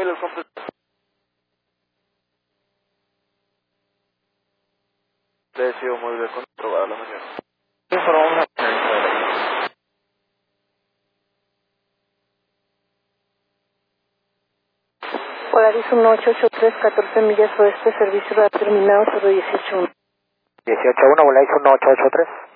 móvil es completo. Precio muy bien controlado a la mañana. Informamos a Polaris 1883, 14 millas oeste, servicio terminado 018. 18-1, Volaris 1883.